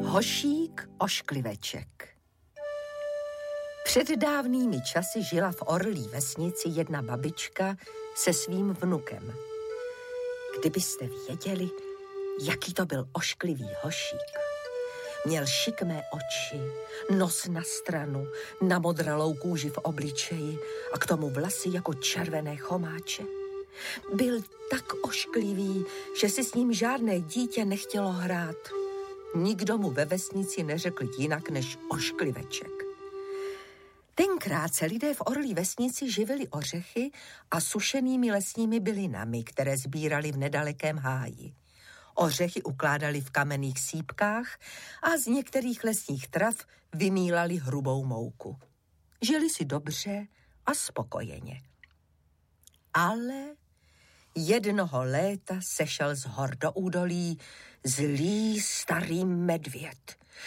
Hošík oškliveček. Před dávnými časy žila v Orlí vesnici jedna babička se svým vnukem. Kdybyste věděli, jaký to byl ošklivý hošík. Měl šikmé oči, nos na stranu, namodralou kůži v obličeji a k tomu vlasy jako červené chomáče. Byl tak ošklivý, že si s ním žádné dítě nechtělo hrát. Nikdo mu ve vesnici neřekl jinak než oškliveček. Tenkrát se lidé v Orlí vesnici živili ořechy a sušenými lesními bylinami, které sbírali v nedalekém háji. Ořechy ukládali v kamenných sýpkách a z některých lesních trav vymílali hrubou mouku. Žili si dobře a spokojeně. Ale jednoho léta sešel z hor do údolí zlý starý medvěd.